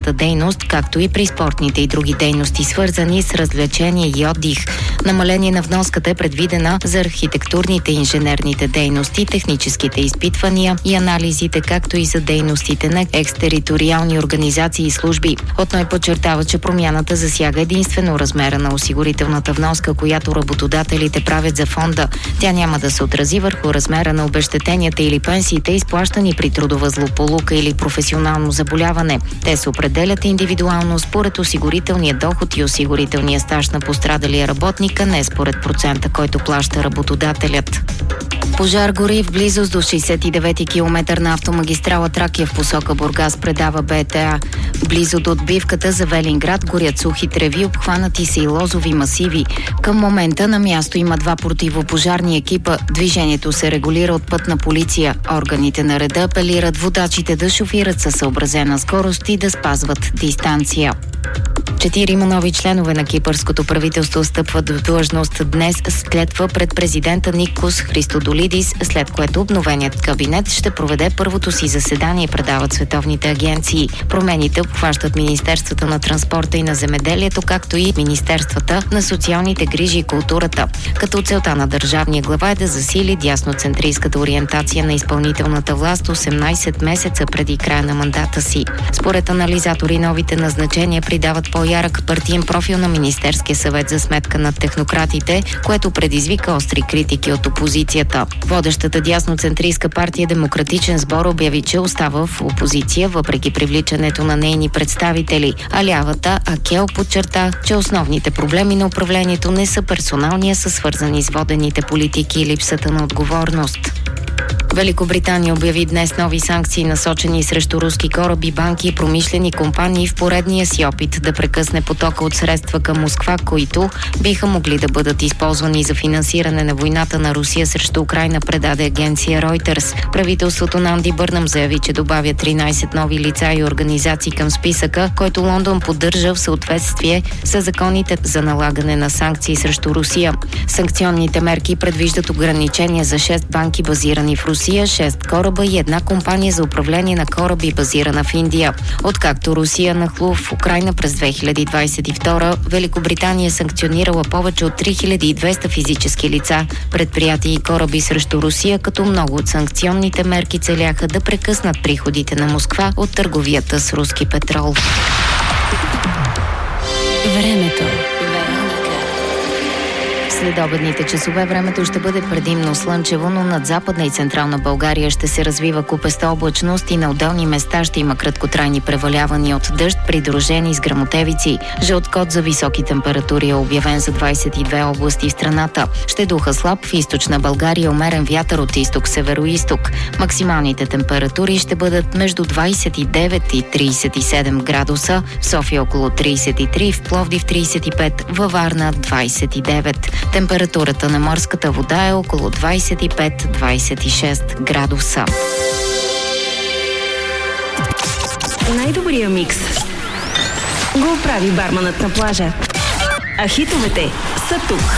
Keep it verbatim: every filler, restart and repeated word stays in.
физическата дейност, както и при спортните и други дейности, свързани с развлечение и отдих. Намаление на вноската е предвидена за архитектурните и инженерните дейности, техническите изпитвания и анализите, както и за дейностите на екстериториални организации и служби. Отной подчертава, че промяната засяга единствено размера на осигурителната вноска, която работодателите правят за фонда. Тя няма да се отрази върху размера на обезщетенията или пенсиите, изплащани при трудова злополука или професионално заболяване. Те се определят индивидуално според осигурителния доход и осигурителния стаж на пострадалия работник, а не според процента, който плаща работодателят. Пожар гори в близост до шейсет и девети километър на автомагистрала Тракия в посока Бургас, предава БТА. Близо до отбивката за Велинград горят сухи треви, обхванати са и лозови масиви. Към момента на място има два противопожарни екипа. Движението се регулира от пътна полиция. Органите на реда апелират водачите да шофират със съобразена скорост и да спазват дистанция. Четирима нови членове на кипърското правителство стъпват в длъжност днес с клетва пред президента Никос Христодолидис, след което обновеният кабинет ще проведе първото си заседание, предават световните агенции. Промените обхващат Министерствата на транспорта и на земеделието, както и Министерствата на социалните грижи и културата. Като целта на държавния глава е да засили дясноцентристската ориентация на изпълнителната власт осемнайсет месеца преди края на мандата си. Според анализатори, новите назначения придават по ярък партиен профил на Министерския съвет за сметка на технократите, което предизвика остри критики от опозицията. Водещата дясноцентристка партия Демократичен сбор обяви, че остава в опозиция въпреки привличането на нейни представители, а лявата АКЕЛ подчерта, че основните проблеми на управлението не са персонални, а са свързани с водените политики и липсата на отговорност. Великобритания обяви днес нови санкции, насочени срещу руски кораби, банки и промишлени компании в поредния си опит да прекъсне потока от средства към Москва, които биха могли да бъдат използвани за финансиране на войната на Русия срещу Украйна, предаде агенция Reuters. Правителството на Анди Бърнъм заяви, че добавя тринайсет нови лица и организации към списъка, който Лондон поддържа в съответствие с законите за налагане на санкции срещу Русия. Санкционните мерки предвиждат ограничения за шест банки, базирани в Русия, шест кораба и една компания за управление на кораби, базирана в Индия. Откакто Русия нахлу в Украйна през две хиляди двайсет и втора, Великобритания е санкционирала повече от три хиляди и двеста физически лица, предприятия и кораби срещу Русия, като много от санкционните мерки целяха да прекъснат приходите на Москва от търговията с руски петрол. Времето. След обедните часове времето ще бъде предимно слънчево, но над Западна и Централна България ще се развива купеста облачност и на отделни места ще има краткотрайни превалявания от дъжд, придружени с гръмотевици. Жълт код за високи температури е обявен за двайсет и две области в страната. Ще духа слаб в източна България, умерен вятър от изток-североизток. Максималните температури ще бъдат между двайсет и девет и трийсет и седем градуса, в София около трийсет и три, в Пловдив трийсет и пет, във Варна двайсет и девет. Температурата на морската вода е около двайсет и пет до двайсет и шест градуса. Най-добрия микс го прави барманът на плажа. А хитовете са тук.